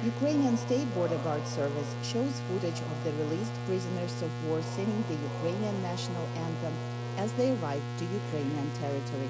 Ukrainian State Border Guard Service shows footage of the released prisoners of war singing the Ukrainian national anthem as they arrived to Ukrainian territory.